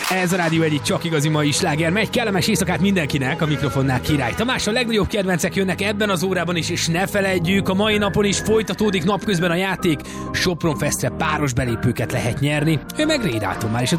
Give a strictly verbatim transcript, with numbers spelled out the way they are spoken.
Ez a Rádió egyik csak igazi mai sláger. Megy, kellemes éjszakát mindenkinek, a mikrofonnál Király Tamás. A legnagyobb kedvencek jönnek ebben az órában is, és ne felejtjük, a mai napon is folytatódik napközben a játék. Sopron Festre páros belépőket lehet nyerni. Ő meg Rédáton már is a